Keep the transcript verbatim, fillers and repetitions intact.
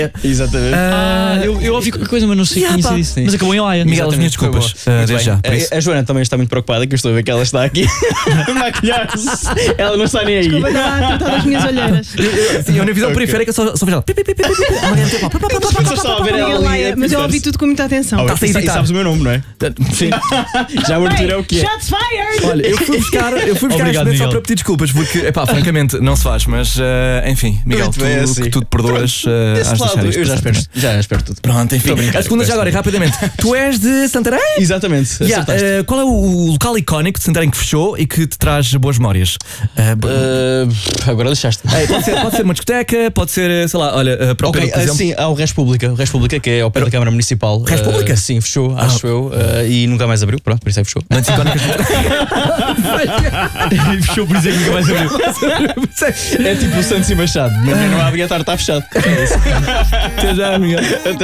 Exatamente. Ah, eu, eu ouvi qualquer coisa, mas não sei Yeah, quem pá. disse. Mas acabou em Laia. Miguel, as minhas desculpas. Foi boa. Uh, Muito desde bem. já. Por isso. A, a Joana também está muito preocupada, que eu estou a ver que ela está aqui a maquilhar-se. Ela não está nem aí. Desculpa, estava a tratar das minhas olheiras. Sim, eu na visão Ok. periférica só, só vejo ela. Pi, pi, pi, pi, pi, pi. Amanhã tem pá, pá, pá, pá, pá, pá, Só estava a ver Miguel ela ali Laia, a mas eu picar-se. ouvi tudo com muita atenção. Oh, Está-se a e sa- e irritar. sabes o meu nome, não é? Sim. Já a abertura é o que é. Shots fired! Olha, eu fui buscar, eu fui buscar Obrigado, este momento só Miguel. para pedir desculpas, porque, epá, francamente, não se faz, mas eh, enfim, Miguel, Muito tu, bem, assim. que tu te perdoas. eh, Desse has de lado, deixar isto eu já passar espero, também. já espero tudo. Pronto, enfim. Estou a brincar, A segunda já agora, e rapidamente. Tu és de Santarém? Exatamente. Yeah, acertaste. eh, qual é o local icónico de Santarém que fechou e que te traz boas memórias? Eh, b- Uh, agora deixaste. eh, pode, ser, pode ser uma discoteca, pode ser, eh, sei lá, olha, a própria, Ok, por uh, exemplo. sim, há o República. O República, que é ao pé da Câmara Municipal. República? Uh, sim, fechou, acho eu. uh, e nunca mais abriu. Pronto, por isso é que fechou. Momentos icónicos. E fechou, por isso é que nunca mais abriu. É tipo o Santos e Machado. Mas não abre e a tarde está fechado. Até já, Miguel.